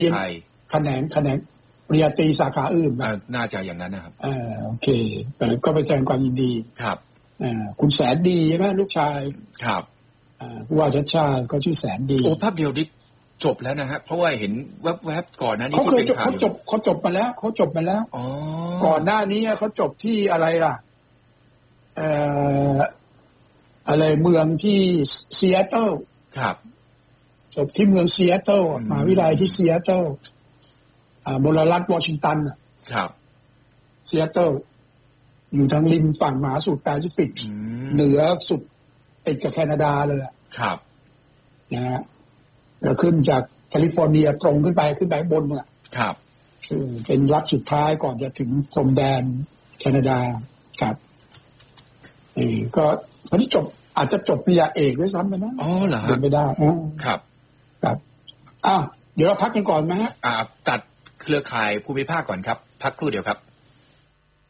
ไทยแขนงปริญญาตรีสาขาอื่นน่าจะอย่างนั้นนะครับโอเคก็ไปแสดงความยินดีครับคุณแสนดีใช่ไหมลูกชายครับผู้ว่าชัดชาติก็ชื่อแสนดีโอ้ภาพเดียวนี้จบแล้วนะฮะเพราะว่าเห็นแวบๆก่อนหน้านี้ที่เป็นข่าวเขาจบมาแล้วก่อนหน้านี้เขาจบที่อะไรล่ะอะไรเมืองที่ซีแอตเทิลครับจบที่เมืองซีแอตเทิลมหาวิทยาลัยที่ซีแอตเทิลมลรัฐวอชิงตันครับซีแอตเทิลอยู่ทางริมฝั่งมหาสมุทรแปซิฟิกเหนือสุดติดกับแคนาดาเลยครับนะฮะแล้วขึ้นจากแคลิฟอร์เนียตรงขึ้นไปบนครับเป็นรัฐสุดท้ายก่อนจะถึงพรมแดนแคนาดาครับก็ตอนนี้จบอาจจะจบปริญญาเอกด้วยซ้ำไปนะเหรอเป็นไปได้ครับเดี๋ยวเราพักกันก่อนไหมฮะตัดเครือข่ายภูมิภาคก่อนครับพักครู่เดียวครับ